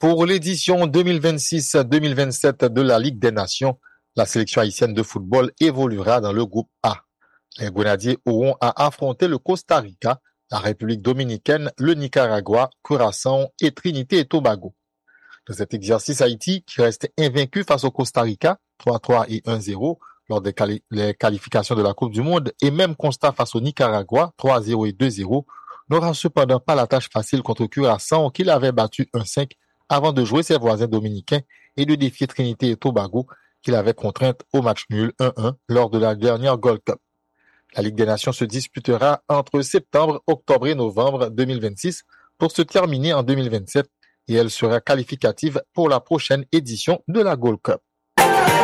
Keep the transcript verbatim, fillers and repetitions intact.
Pour l'édition deux mille vingt-six deux mille vingt-sept de la Ligue des Nations, la sélection haïtienne de football évoluera dans le groupe A. Les Grenadiers auront à affronter le Costa Rica, la République dominicaine, le Nicaragua, Curaçao et Trinité et Tobago. Dans cet exercice, Haïti, qui reste invaincu face au Costa Rica, trois trois et un zéro, lors des quali- les qualifications de la Coupe du Monde, et même constat face au Nicaragua, trois zéro et deux zéro, n'aura cependant pas la tâche facile contre Curaçao, qu'il avait battu un cinq avant de jouer ses voisins dominicains et de défier Trinité et Tobago, qu'il avait contrainte au match nul un un lors de la dernière Gold Cup. La Ligue des Nations se disputera entre septembre, octobre et novembre deux mille vingt-six pour se terminer en deux mille vingt-sept et elle sera qualificative pour la prochaine édition de la Gold Cup.